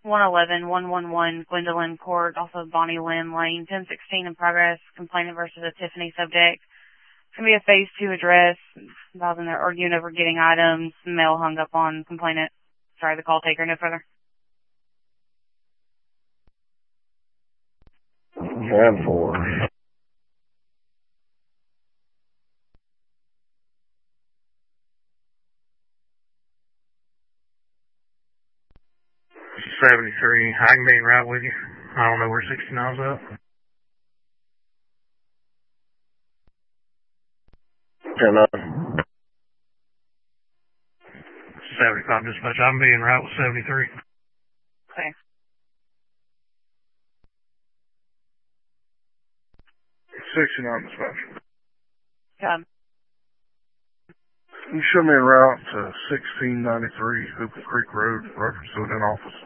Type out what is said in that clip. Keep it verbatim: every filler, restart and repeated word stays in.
one eleven, one eleven Gwendolyn Court, also Bonnie Lynn Lane, ten sixteen in progress, complainant versus a Tiffany subject. It's going to be a phase two address, involving their arguing over getting items, mail hung up on complainant. Sorry, the call taker, no further. ten four. seventy-three. I can be en route with you. I don't know where sixty-nine's up. ten nine. seventy-five dispatch. I'm being route with seventy-three. Okay. sixty-nine dispatch. Got him. You show me en route to sixteen ninety-three Hooper Creek Road, reference to an office.